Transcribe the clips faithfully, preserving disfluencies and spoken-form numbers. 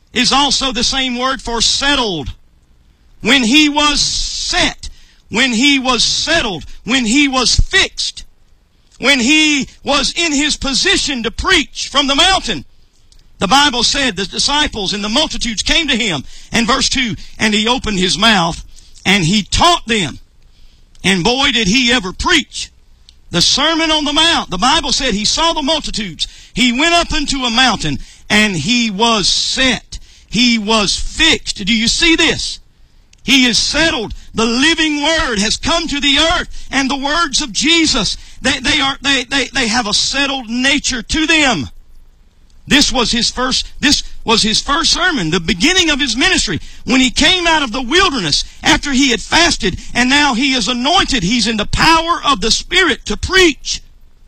is also the same word for settled. When he was set, when he was settled, when he was fixed, when he was in his position to preach from the mountain. The Bible said the disciples and the multitudes came to him. And verse two, and he opened his mouth and he taught them. And boy, did he ever preach. The Sermon on the Mount. The Bible said he saw the multitudes. He went up into a mountain and he was set. He was fixed. Do you see this? He is settled. The living Word has come to the earth. And the words of Jesus, they, they, are, they, they, they have a settled nature to them. This was his first, this was his first sermon, the beginning of his ministry, when he came out of the wilderness after he had fasted, and now he is anointed. He's in the power of the Spirit to preach.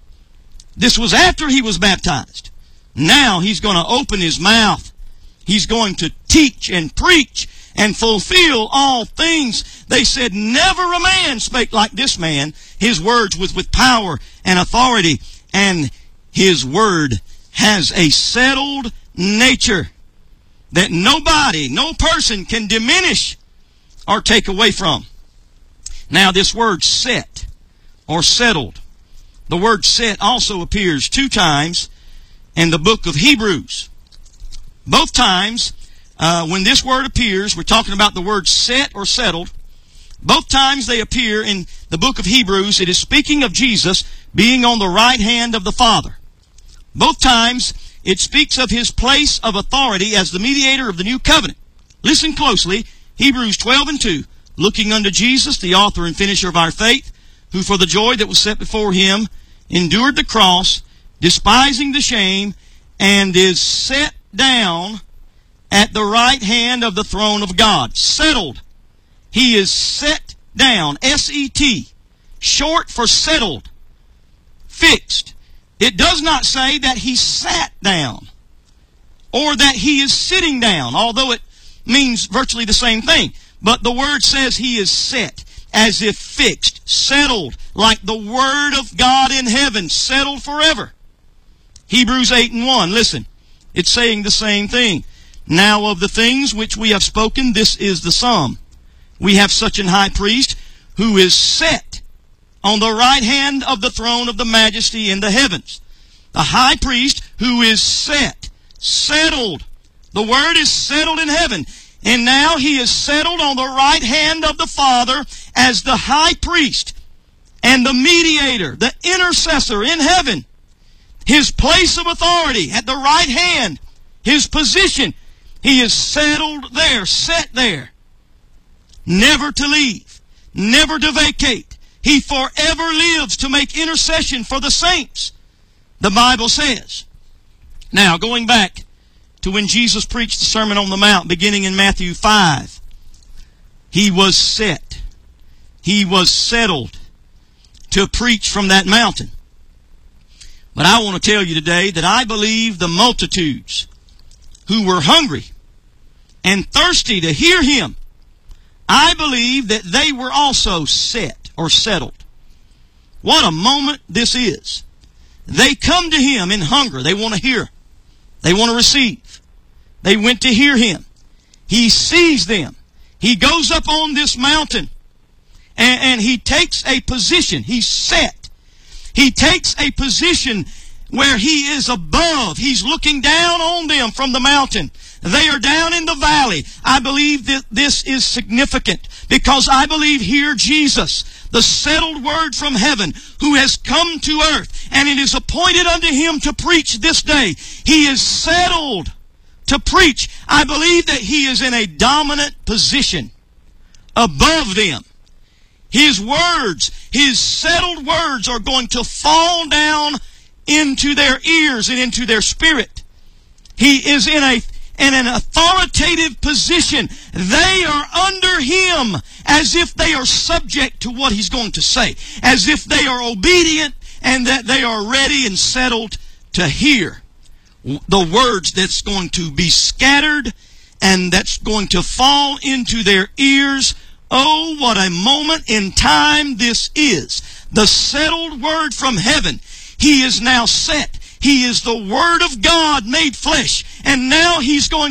This was after he was baptized. Now he's going to open his mouth. He's going to teach and preach and fulfill all things. They said, never a man spake like this man. His words was with power and authority, and his word has a settled nature that nobody, no person can diminish or take away from. Now this word set or settled, the word set also appears two times in the book of Hebrews. Both times uh, when this word appears, we're talking about the word set or settled. Both times they appear in the book of Hebrews, it is speaking of Jesus being on the right hand of the Father. Both times, it speaks of his place of authority as the mediator of the new covenant. Listen closely, Hebrews twelve and two. Looking unto Jesus, the author and finisher of our faith, who for the joy that was set before him endured the cross, despising the shame, and is set down at the right hand of the throne of God. Settled. He is set down. S E T. Short for settled. Fixed. It does not say that he sat down or that he is sitting down, although it means virtually the same thing. But the word says he is set, as if fixed, settled, like the Word of God in heaven, settled forever. Hebrews eight and one, listen, it's saying the same thing. Now of the things which we have spoken, this is the sum. We have such an high priest who is set on the right hand of the throne of the majesty in the heavens. The high priest who is set, settled. The word is settled in heaven. And now he is settled on the right hand of the Father as the high priest and the mediator, the intercessor in heaven. His place of authority at the right hand, his position, he is settled there, set there. Never to leave, never to vacate. He forever lives to make intercession for the saints, the Bible says. Now, going back to when Jesus preached the Sermon on the Mount, beginning in Matthew five, he was set. He was settled to preach from that mountain. But I want to tell you today that I believe the multitudes who were hungry and thirsty to hear him, I believe that they were also set or settled. What a moment this is. They come to him in hunger. They want to hear. They want to receive. They went to hear him. He sees them. He goes up on this mountain and, and he takes a position. He's set. He takes a position where he is above. He's looking down on them from the mountain. They are down in the valley. I believe that this is significant because I believe here Jesus, the settled Word from heaven, who has come to earth, and it is appointed unto him to preach this day. He is settled to preach. I believe that he is in a dominant position above them. His words, his settled words are going to fall down into their ears and into their spirit. He is in a in an authoritative position. They are under him as if they are subject to what he's going to say, as if they are obedient and that they are ready and settled to hear the words that's going to be scattered and that's going to fall into their ears. Oh, what a moment in time this is. The settled Word from heaven. He is now set. He is the Word of God made flesh. And now he's going